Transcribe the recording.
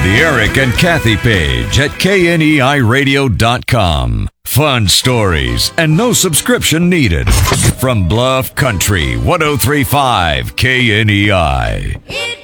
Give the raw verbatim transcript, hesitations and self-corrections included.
The Eric and Kathy page at K N E I radio dot com. Fun stories and no subscription needed. From Bluff Country one oh three point five K N E I.